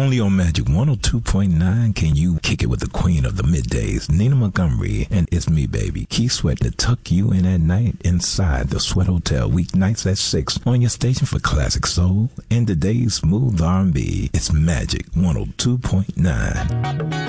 Only on Magic 102.9 can you kick it with the queen of the middays, Nina Montgomery, and it's me, baby, Keith Sweat, to tuck you in at night inside the Sweat Hotel, weeknights at 6 on your station for classic soul and today's smooth R&B. It's Magic 102.9.